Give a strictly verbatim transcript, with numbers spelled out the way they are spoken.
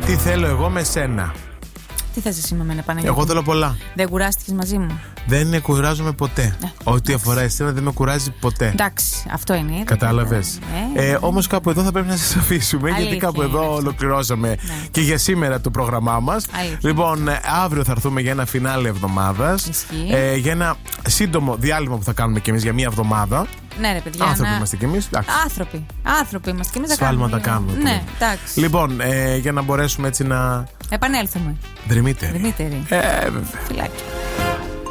Τι θέλω εγώ με σένα. Τι θες εσύ με μένα, Παναγιώτη? Εγώ θέλω πολλά. Δεν κουράστηκες μαζί μου? Δεν κουράζομαι ποτέ. Ε, Ό,τι αφορά εσένα δεν με κουράζει ποτέ. Εντάξει, αυτό είναι. Κατάλαβες. Ε, ε, Όμως κάπου εδώ θα πρέπει να σας αφήσουμε. Αλήθεια, γιατί κάπου εδώ είναι. ολοκληρώσαμε Ναι. και για σήμερα το πρόγραμμά μας. Αλήθεια. Λοιπόν, ε, αύριο θα έρθουμε για ένα φινάλε εβδομάδας. ε, Για ένα σύντομο διάλειμμα που θα κάνουμε κι εμείς για μία εβδομάδα. Ναι, ρε παιδιά. Άνθρωποι να... είμαστε κι εμείς. Άνθρωποι. Άνθρωποι είμαστε κι εμείς. Σφάλματα κάνουμε. Ναι, εντάξει. Λοιπόν, ε, για να μπορέσουμε έτσι να Επανέλθουμε. δρυμύτεροι. Δημήτρη. Ε, βέβαια. Φιλάκι.